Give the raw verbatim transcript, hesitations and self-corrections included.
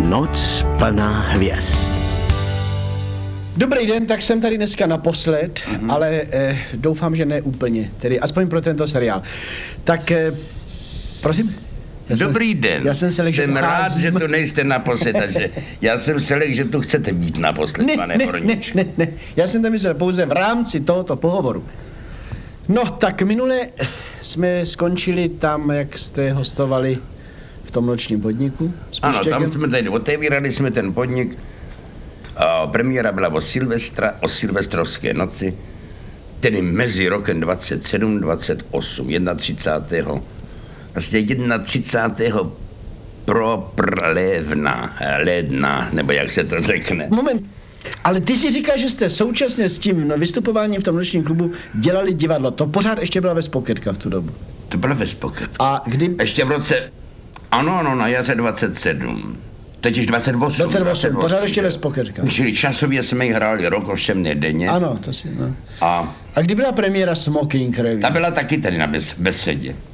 Noc plná hvězd. Dobrý den, tak jsem tady dneska naposled, mm-hmm. ale eh, doufám, že ne úplně, tedy aspoň pro tento seriál. Tak, eh, prosím? Já Dobrý jsem, den, já jsem, selek, jsem rád, že tu nejste naposled, takže já jsem selek, že tu chcete být naposled, ne, pane ne, Horníčku. ne, ne, ne, já jsem to myslel pouze v rámci tohoto pohovoru. No, tak minule jsme skončili tam, jak jste hostovali v tom nočním podniku. Ano, tam jsme tady otevírali jsme ten podnik. A premiéra byla o Silvestra, o silvestrovské noci, tedy mezi rokem dvacet sedm dvacet osm, třicátého vlastně třicátého pro ledna, ledna, nebo jak se to řekne. Moment, ale ty si říkal, že jste současně s tím vystupováním v tom nočním klubu dělali divadlo. To pořád ještě byla Vespoketka v tu dobu. To byla Vespoketka. A kdy? Ještě v roce, ano, ano, na jaře dvacet sedm. Teď již dvacet osm. dvacet osm, dvacet osm pořád ještě Vespoketka. Čili časově jsme ji hráli rok, ovšem ne denně. Ano, to si, no. A, A kdy byla premiéra Smoking Revue? Ta byla taky tady na bes, besedě.